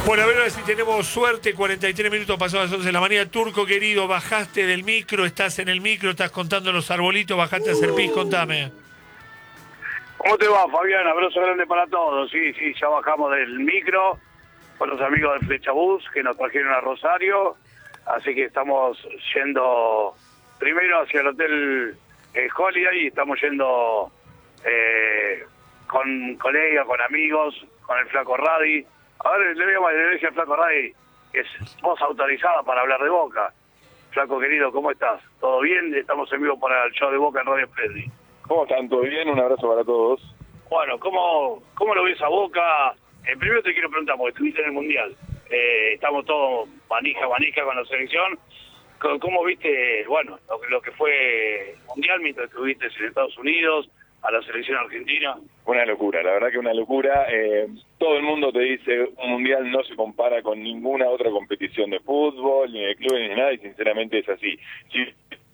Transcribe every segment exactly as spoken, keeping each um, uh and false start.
Bueno, a ver si tenemos suerte. cuarenta y tres minutos pasados las once de la mañana. Turco querido, bajaste del micro, estás en el micro, estás contando los arbolitos, bajaste a hacer pis, contame. ¿Cómo te va, Fabián? Abrazo grande para todos. Sí, sí, ya bajamos del micro con los amigos de Flechabús que nos trajeron a Rosario. Así que estamos yendo primero hacia el hotel eh, Holiday y estamos yendo eh, con colegas, con amigos, con el Flaco Radi. A ver, le voy a decir al Flaco Radi que es voz autorizada para hablar de Boca. Flaco querido, ¿cómo estás? ¿Todo bien? Estamos en vivo para el show de Boca en Radio Splendid. ¿Cómo están? ¿Todo bien? Un abrazo para todos. Bueno, ¿cómo, cómo lo ves a Boca? Eh, primero te quiero preguntar, porque estuviste en el Mundial. Eh, estamos todos manija, manija con la selección. ¿Cómo, cómo viste, bueno, lo, lo que fue el Mundial mientras estuviste en Estados Unidos, a la selección argentina? Una locura, la verdad que una locura. Eh, todo el mundo te dice, un Mundial no se compara con ninguna otra competición de fútbol, ni de clubes, ni nada, y sinceramente es así. Sí,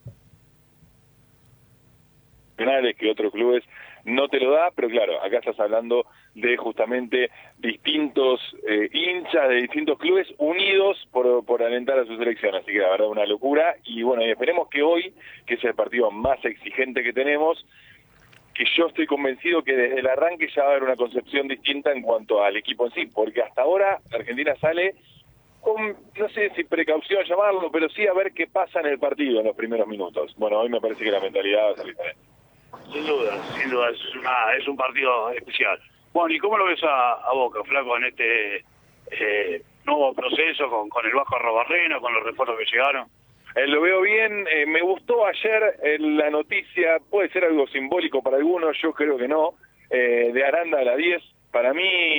que otros clubes no te lo da, pero claro, acá estás hablando de justamente distintos eh, hinchas de distintos clubes unidos por, por alentar a su selección, así que la verdad una locura. Y bueno, y esperemos que hoy, que es el partido más exigente que tenemos, que yo estoy convencido que desde el arranque ya va a haber una concepción distinta en cuanto al equipo en sí, porque hasta ahora Argentina sale con, no sé si precaución llamarlo, pero sí a ver qué pasa en el partido en los primeros minutos. Bueno, hoy me parece que la mentalidad va a salir diferente. Sin duda, sin duda, es, una, es un partido especial. Bueno, ¿y cómo lo ves a, a Boca, Flaco, en este eh, nuevo proceso con, con el Vasco Arrobarrena, con los refuerzos que llegaron? Eh, lo veo bien, eh, me gustó ayer eh, la noticia, puede ser algo simbólico para algunos, yo creo que no, eh, de Aranda a la diez. Para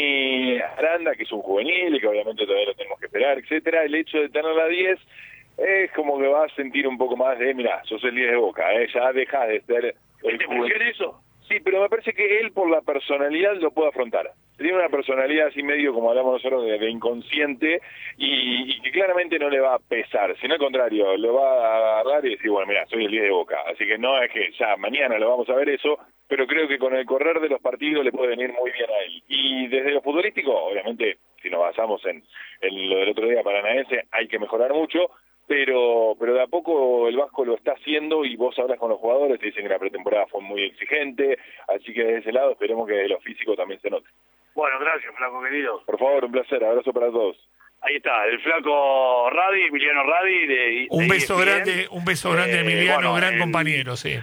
mí, Aranda, que es un juvenil y que obviamente todavía lo tenemos que esperar, etcétera, el hecho de tener la diez es como que va a sentir un poco más de, mira, sos el diez de Boca, eh, ya dejas de ser... ¿Te funciona eso? Sí, pero me parece que él por la personalidad lo puede afrontar. Tiene una personalidad así medio, como hablamos nosotros, de, de inconsciente y, y que claramente no le va a pesar, sino al contrario, lo va a agarrar y decir, bueno, mira, soy el diez de Boca. Así que no es que ya mañana lo vamos a ver eso, pero creo que con el correr de los partidos le puede venir muy bien a él. Y desde lo futbolístico, obviamente, si nos basamos en, en lo del otro día paranaense, hay que mejorar mucho, pero pero de a poco el Vasco lo está haciendo y vos hablas con los jugadores, te dicen que la pretemporada fue muy exigente, así que desde ese lado esperemos que de lo físico también se note. Bueno, gracias, Flaco querido. Por favor, un placer, abrazo para todos. Ahí está, el Flaco Radi, Emiliano Radi. De, de un beso E S P N. grande, un beso grande a Emiliano, eh, bueno, gran el... compañero, sí.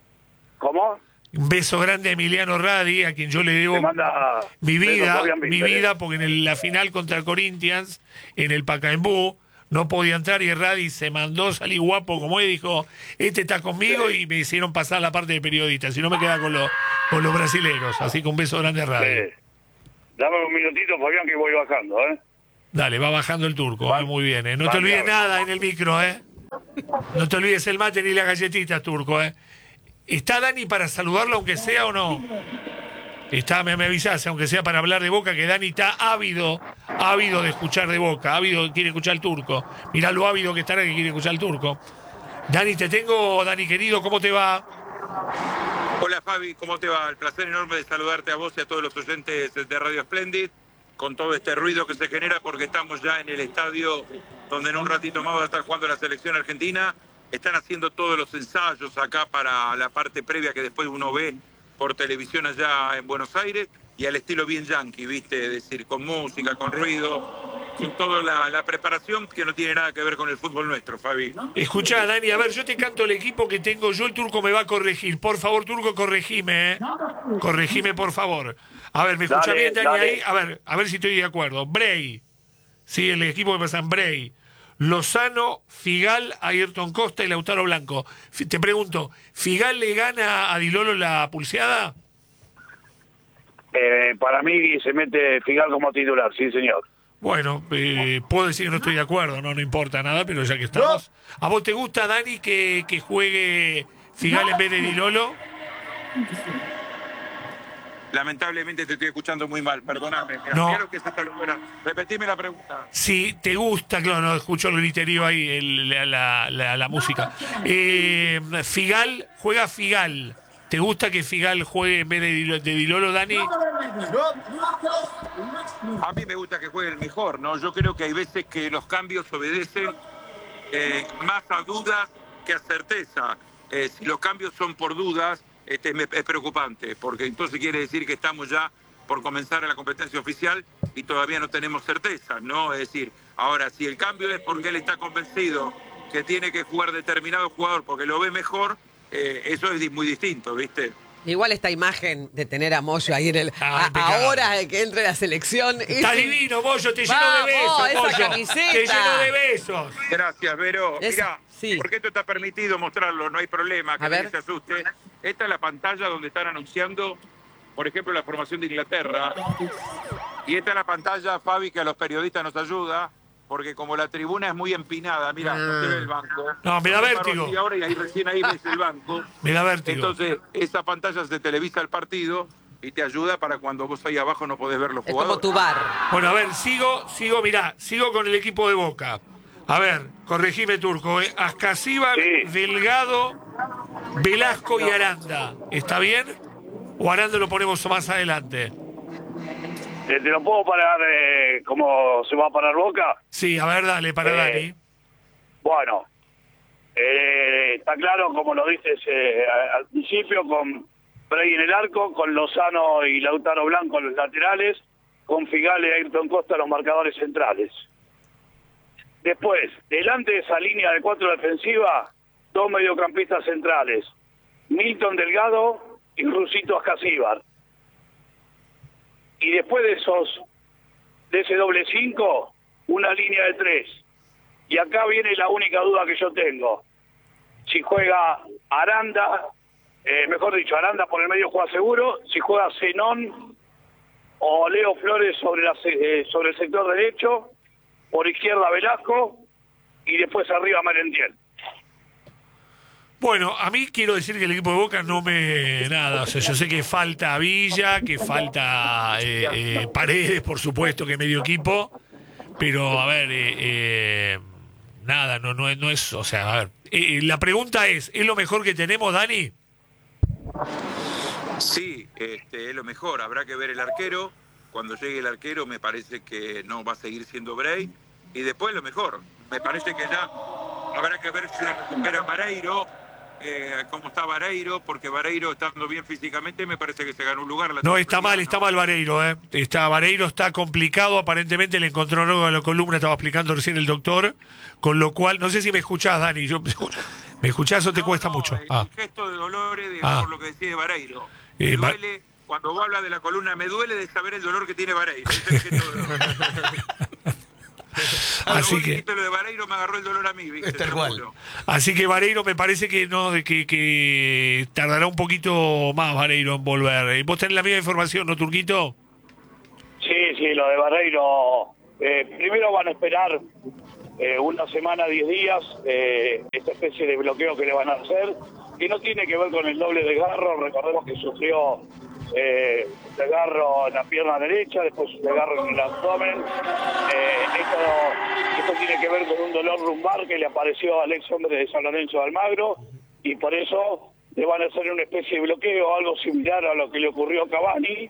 ¿Cómo? Un beso grande a Emiliano Radi, a quien yo le debo manda mi vida, mi Víctor, vida, porque en el, la final contra el Corinthians, en el Pacaembu, no podía entrar y Radi se mandó, salí guapo como él, dijo, este está conmigo, y me hicieron pasar la parte de periodista, si no me queda con, lo, con los brasileros, así que un beso grande a Radi. Sí. Dame un minutito, Fabián, que voy bajando, ¿eh? Dale, va bajando el turco, eh, muy bien, ¿eh? No te olvides nada en el micro, ¿eh? No te olvides el mate ni las galletitas, turco, ¿eh? ¿Está Dani para saludarlo aunque sea o no? Está, me, me avisás, aunque sea para hablar de Boca, que Dani está ávido, ávido de escuchar de Boca, ávido, quiere escuchar el turco. Mirá lo ávido que estará que quiere escuchar el turco. Dani, te tengo, Dani querido, ¿cómo te va? Hola Fabi, ¿cómo te va? El placer enorme de saludarte a vos y a todos los oyentes de Radio Splendid, con todo este ruido que se genera porque estamos ya en el estadio donde en un ratito más va a estar jugando la selección argentina. Están haciendo todos los ensayos acá para la parte previa que después uno ve por televisión allá en Buenos Aires, y al estilo bien yankee, ¿viste? Es decir, con música, con ruido, con toda la, la preparación que no tiene nada que ver con el fútbol nuestro, Fabi. Escuchá, Dani, a ver, yo te canto el equipo que tengo yo, el turco me va a corregir. Por favor, turco, corregime, ¿eh? Corregime, por favor. A ver, ¿me escucha dale, bien, Dani, dale. ahí? A ver, a ver si estoy de acuerdo. Bray, sí, el equipo que pasa en Bray. Lozano, Figal, Ayrton Costa y Lautaro Blanco. Te pregunto, ¿Figal le gana a Di Lolo la pulseada? Eh, para mí se mete Figal como titular, sí, señor. Bueno, eh, puedo decir que no estoy de acuerdo, no, no importa nada, pero ya que estamos. ¿A vos te gusta, Dani, que, que juegue Figal en vez de Di Lolo? Lamentablemente te estoy escuchando muy mal, perdóname. No. Quiero que se te lo- Repetime la pregunta. Si te gusta, claro, no escucho el griterío ahí, el- la, la, la, la música. Eh, Figal, juega Figal. ¿Te gusta que Figal juegue en vez de Di, de Di Lolo, Dani? A mí me gusta que juegue el mejor, ¿no? Yo creo que hay veces que los cambios obedecen eh, más a dudas que a certeza. Eh, si los cambios son por dudas, este, es preocupante, porque entonces quiere decir que estamos ya por comenzar la competencia oficial y todavía no tenemos certeza, ¿no? Es decir, ahora, si el cambio es porque él está convencido que tiene que jugar determinado jugador porque lo ve mejor, eh, eso es muy distinto, ¿viste? Igual esta imagen de tener a Moyo ahí en el... Ah, a, ahora de que entre la selección... Está es... divino, Moyo, te lleno Vamos, de besos, esa Moyo. camiseta. Te lleno de besos. Gracias, Vero. Es- Mirá, sí. porque esto está permitido mostrarlo, no hay problema, que A ver. nadie se asuste. Esta es la pantalla donde están anunciando, por ejemplo, la formación de Inglaterra. Y esta es la pantalla, Fabi, que a los periodistas nos ayuda, porque como la tribuna es muy empinada, mira, Ah. no se ve el banco. No, me da Yo me vértigo. paro así ahora y ahí recién ahí ves el banco. Me da vértigo. Entonces, esa pantalla se televisa el partido y te ayuda para cuando vos ahí abajo no podés ver los Es como jugadores. tu bar. Bueno, a ver, sigo, sigo, mirá, sigo con el equipo de Boca. A ver, corregime, Turco, ¿eh? Ascasíbar, Sí. Delgado, Velasco y Aranda. ¿Está bien? ¿O Aranda lo ponemos más adelante? Eh, ¿Te lo puedo parar eh, cómo se va a parar Boca? Sí, a ver, dale, para Eh, Dani. Bueno, eh, está claro, como lo dices eh, al principio, con Frey en el arco, con Lozano y Lautaro Blanco en los laterales, con Figal y Ayrton Costa los marcadores centrales. Después, delante de esa línea de cuatro defensiva, dos mediocampistas centrales, Milton Delgado y Rusito Ascasíbar. Y después de esos, de ese doble cinco, una línea de tres. Y acá viene la única duda que yo tengo. Si juega Aranda, eh, mejor dicho, Aranda por el medio juega seguro, si juega Zenón o Leo Flores sobre, la, eh, sobre el sector derecho, por izquierda Velasco y después arriba Merentiel. Bueno, a mí quiero decir que el equipo de Boca no me... Nada, o sea, yo sé que falta Villa, que falta eh, eh, Paredes, por supuesto, que medio equipo, pero a ver, eh, eh, nada, no, no, es- no es... O sea, a ver, eh, la pregunta es, ¿es lo mejor que tenemos, Dani? Sí, este, es lo mejor. Habrá que ver el arquero. Cuando llegue el arquero me parece que no va a seguir siendo Bray. Y después lo mejor. Me parece que ya habrá que ver si recupera Vareiro, eh, cómo está Vareiro, porque Vareiro estando bien físicamente me parece que se ganó un lugar. La No, está mal, ¿no? está mal Vareiro, ¿eh? Está, Vareiro está complicado, aparentemente le encontró algo en la columna, estaba explicando recién el doctor, con lo cual, no sé si me escuchás, Dani, yo, ¿me escuchás o te No, cuesta no, mucho? El, Ah. el gesto de dolor es de, Ah. por lo que decía de Vareiro. Eh, Me Va- duele, cuando vos hablas de la columna, me duele de saber el dolor que tiene Vareiro. Ese es el gesto de dolor. Así Vos que... dijiste lo de Vareiro, me agarró el dolor a mí, ¿viste? Es tal Te lo cual. juro. Así que Vareiro me parece que no, de que, que tardará un poquito más Vareiro en volver. ¿Y ¿Vos tenés la misma información, no, Turquito? Sí, sí, lo de Barreiro. Eh, primero van a esperar eh, una semana, diez días, eh, esta especie de bloqueo que le van a hacer, que no tiene que ver con el doble desgarro. Recordemos que sufrió eh, desgarro en la pierna derecha, después un desgarro en el abdomen. Eh, esto, esto tiene que ver con un dolor lumbar que le apareció al ex hombre de San Lorenzo de Almagro, y por eso le van a hacer una especie de bloqueo, algo similar a lo que le ocurrió a Cavani.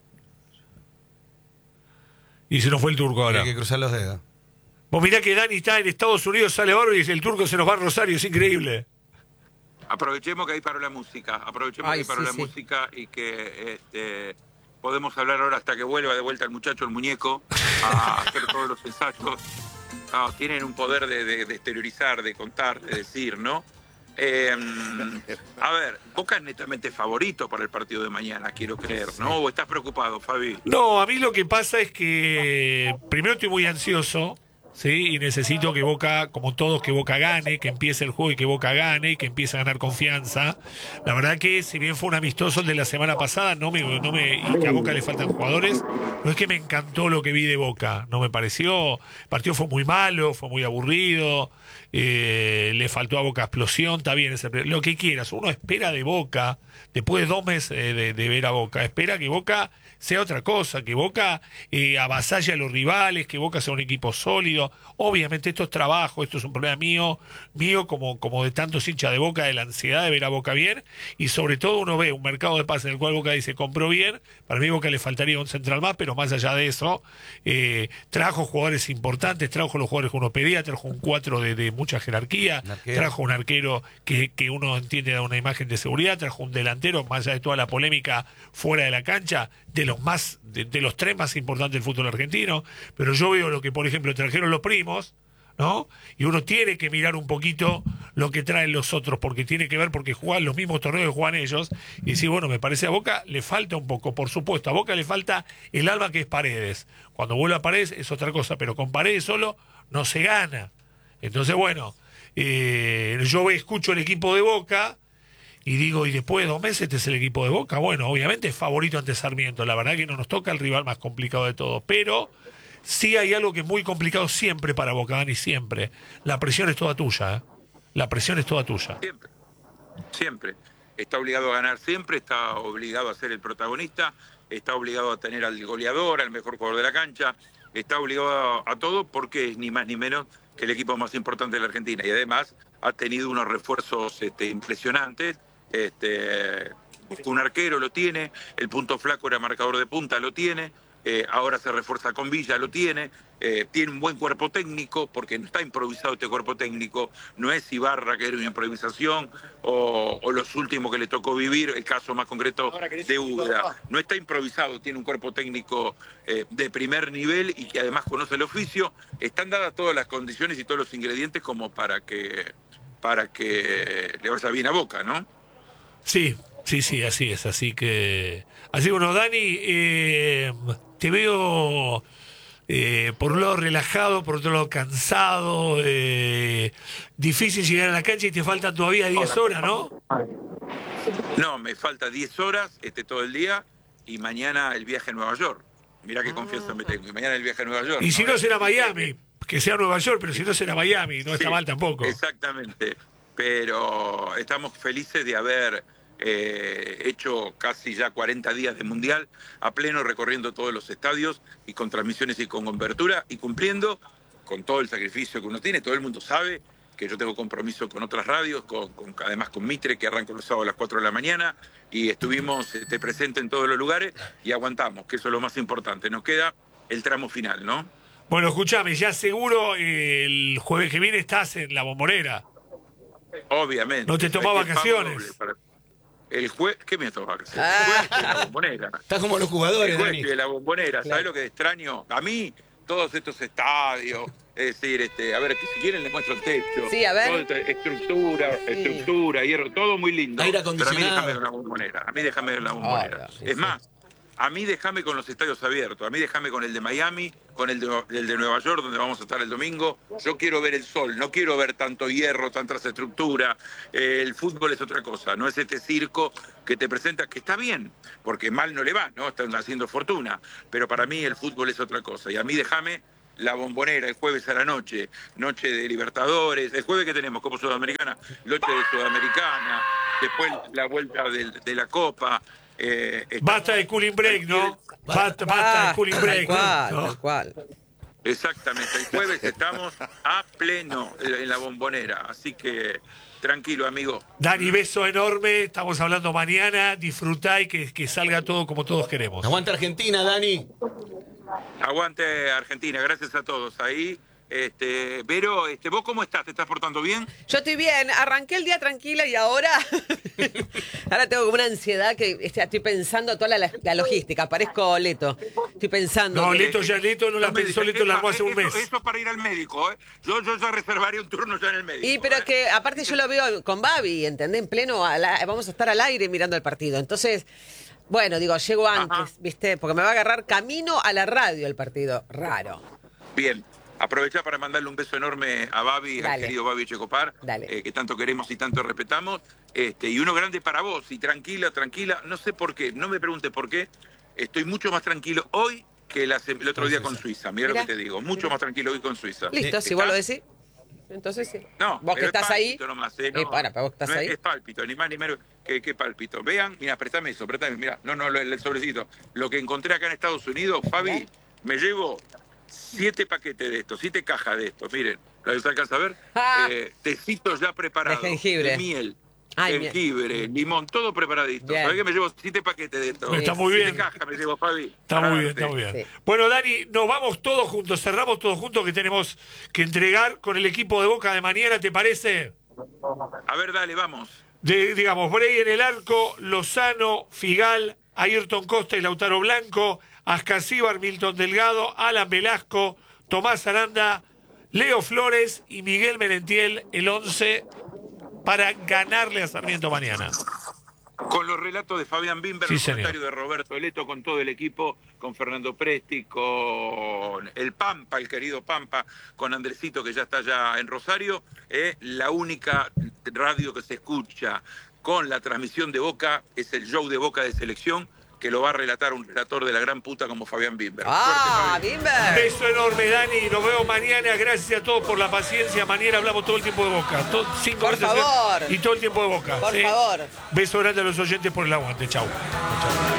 Y se nos fue el Turco ahora. Hay que cruzar los dedos. Vos mirá que Dani está en Estados Unidos, sale barro y el Turco se nos va a Rosario, es increíble. Aprovechemos que ahí paró la música, aprovechemos Ay, que ahí paró sí, la sí. música y que este, podemos hablar ahora hasta que vuelva de vuelta el muchacho, el muñeco, a hacer todos los ensayos. No, tienen un poder de, de- de exteriorizar, de contar, de decir, ¿no? Eh, a ver, Boca es netamente favorito para el partido de mañana, quiero creer, ¿no? ¿O estás preocupado, Fabi? No, a mí lo que pasa es que primero estoy muy ansioso, ¿sí? Y necesito que Boca, como todos, que Boca gane, que empiece el juego y que Boca gane, y que empiece a ganar confianza. La verdad que si bien fue un amistoso el de la semana pasada, no me, no me, y que a Boca le faltan jugadores, no es que me encantó lo que vi de Boca, no me pareció, el partido fue muy malo, fue muy aburrido, eh, le faltó a Boca explosión, está bien, ese, lo que quieras, uno espera de Boca, después de dos meses eh, de, de ver a Boca, espera que Boca sea otra cosa, que Boca eh, avasalle a los rivales, que Boca sea un equipo sólido. estadio. Obviamente esto es trabajo, esto es un problema mío, mío como, como de tantos hinchas de Boca, de la ansiedad de ver a Boca bien, y sobre todo uno ve un mercado de pases en el cual Boca dice compró bien, para mí Boca le faltaría un central más, pero más allá de eso, eh, trajo jugadores importantes, trajo los jugadores que uno pedía, trajo un cuatro de, de mucha jerarquía, trajo un arquero que, que uno entiende da una imagen de seguridad, trajo un delantero, más allá de toda la polémica fuera de la cancha, de los más, de, de los tres más importantes del fútbol argentino, pero yo veo lo que, por ejemplo, trajeron los primos, ¿no? Y uno tiene que mirar un poquito lo que traen los otros, porque tiene que ver, porque juegan los mismos torneos que juegan ellos, y decir, bueno, me parece a Boca le falta un poco, por supuesto, a Boca le falta el alma que es Paredes. Cuando vuelve a Paredes es otra cosa, pero con Paredes solo no se gana. Entonces, bueno, eh, yo escucho el equipo de Boca y digo, y después de dos meses este es el equipo de Boca. Bueno, obviamente es favorito ante Sarmiento. La verdad que no nos toca el rival más complicado de todos. Pero sí hay algo que es muy complicado siempre para Boca, Dani, siempre. La presión es toda tuya, ¿eh? La presión es toda tuya. Siempre, siempre. Está obligado a ganar siempre, está obligado a ser el protagonista, está obligado a tener al goleador, al mejor jugador de la cancha, está obligado a, a todo porque es ni más ni menos que el equipo más importante de la Argentina. Y además ha tenido unos refuerzos este, impresionantes. Este, un arquero lo tiene, el punto flaco era marcador de punta, lo tiene, eh, ahora se refuerza con Villa, lo tiene, eh, tiene un buen cuerpo técnico, porque no está improvisado este cuerpo técnico, no es Ibarra que era una improvisación, o, o los últimos que le tocó vivir, el caso más concreto de Uda, no está improvisado, tiene un cuerpo técnico eh, de primer nivel y que además conoce el oficio, están dadas todas las condiciones y todos los ingredientes como para que, para que le vaya bien a Boca, ¿no? Sí, sí, sí, así es. Así que, así que bueno, Dani, eh, te veo eh, por un lado relajado, por otro lado cansado, eh, difícil llegar a la cancha y te faltan todavía diez horas, ¿no? No, me falta diez horas este, todo el día y mañana el viaje a Nueva York. Mirá qué confianza me tengo. Y mañana el viaje a Nueva York. Y si no, no será Miami, que sea Nueva York, pero si no será Miami, no está sí, mal tampoco. Exactamente. Pero estamos felices de haber eh, hecho casi ya cuarenta días de Mundial a pleno, recorriendo todos los estadios y con transmisiones y con cobertura y cumpliendo con todo el sacrificio que uno tiene. Todo el mundo sabe que yo tengo compromiso con otras radios, con, con, además con Mitre, que arranca los sábados a las cuatro de la mañana, y estuvimos este, presentes en todos los lugares y aguantamos, que eso es lo más importante. Nos queda el tramo final, ¿no? Bueno, escúchame, ya seguro eh, el jueves que viene estás en La Bombonera. Obviamente. ¿No te tomás vacaciones? Para... El juez, ¿qué me tomás vacaciones? El juez de La Bombonera. Estás como los jugadores, El juez Dani. de La Bombonera. ¿Sabes Claro. lo que extraño? A mí, todos estos estadios, es decir, este, a ver, que si quieren les muestro el techo. Sí, a ver. Todo esto, estructura, Sí. estructura, hierro, todo muy lindo. Aire Pero a mí acondicionado. déjame con La Bombonera. A mí déjame con La Bombonera. Ahora, sí, es sí. más, a mí déjame con los estadios abiertos. A mí déjame con el de Miami, con el de, el de Nueva York, donde vamos a estar el domingo. Yo quiero ver el sol, no quiero ver tanto hierro, tanta estructura. Eh, el fútbol es otra cosa, no es este circo que te presenta, que está bien, porque mal no le va, ¿no? Están haciendo fortuna. Pero para mí el fútbol es otra cosa. Y a mí déjame La Bombonera el jueves a la noche, noche de Libertadores. El jueves que tenemos, Copa Sudamericana, noche de Sudamericana, después la vuelta de, de la Copa. Eh, Basta de cooling break, ¿no? Basta, basta de cooling Tal break. cual, ¿no? tal cual. Exactamente, el jueves estamos a pleno en La Bombonera, así que tranquilo, amigo. Dani, beso enorme. Estamos hablando mañana. Disfrutá y que, que salga todo como todos queremos. Aguanta Argentina, Dani. Aguante Argentina, gracias a todos ahí. Este, Vero, este, ¿vos cómo estás? ¿Te estás portando bien? Yo estoy bien, arranqué el día tranquila y ahora ahora tengo como una ansiedad que este, estoy pensando toda la, la logística, parezco Leto. Estoy pensando. No, que- Leto ya, Leto no la No me pensó, digas, Leto la armó hace eso- un mes. Eso es para ir al médico, ¿eh? Yo, yo ya reservaría un turno ya en el médico. Y pero ¿eh? es que aparte yo lo veo con Babi, ¿entendés? En pleno, a la- vamos a estar al aire mirando el partido. Entonces, bueno, digo, llego antes, Ajá. ¿viste? Porque me va a agarrar camino a la radio el partido. Raro. Bien. Aprovechá para mandarle un beso enorme a Babi, al Dale. querido Babi Checopar, Dale. eh, que tanto queremos y tanto respetamos. Este, y uno grande para vos, y tranquila, tranquila. No sé por qué, no me preguntes por qué. Estoy mucho más tranquilo hoy que la sem- el otro día con Suiza. Mira lo Mirá. que te digo, mucho más tranquilo hoy con Suiza. Listo, Eh, si vos lo ¿está? decís. Entonces sí. No, vos que pero estás es ahí. pálpito nomás, ¿eh? Eh, para, pero vos que estás no es- ahí. Es pálpito, ni más ni menos que, que pálpito. Vean, mira, préstame eso, préstame, mira, no, no, el, el sobrecito. Lo que encontré acá en Estados Unidos, Fabi, Mirá. me llevo siete paquetes de estos, siete cajas de estos, miren, ¿la se alcanza a ver? Ah. Eh, tecitos ya preparados. De jengibre. De miel. Ay, jengibre, limón, todo preparadito. Bien. ¿Sabés que me llevo siete paquetes de esto? Está muy Siete bien. cajas me llevo, Fabi. Está muy bien, Adelante. está muy bien. Sí. Bueno, Dani, nos vamos todos juntos, cerramos todos juntos que tenemos que entregar con el equipo de Boca de mañana, ¿te parece? A ver, dale, vamos. De, digamos, Bray en el arco, Lozano, Figal, Ayrton Costa y Lautaro Blanco, Ascasíbar, Milton Delgado, Alan Velasco, Tomás Aranda, Leo Flores y Miguel Merentiel, el once para ganarle a Sarmiento mañana. Con los relatos de Fabián Bimber, Sí, el señor. comentario de Roberto Eleto, con todo el equipo, con Fernando Presti, con el Pampa, el querido Pampa, con Andresito, que ya está allá en Rosario. Eh, la única radio que se escucha con la transmisión de Boca es el show de Boca de Selección, que lo va a relatar un relator de la gran puta como Fabián Bimber. Ah, Suerte, Fabi. Bimber. Beso enorme, Dani. Nos vemos mañana. Gracias a todos por la paciencia. Mañana hablamos todo el tiempo de Boca. Todo, cinco Por veces favor. Y todo el tiempo de Boca. Por ¿sí? favor. Beso grande a los oyentes por el aguante. Chau. Chau.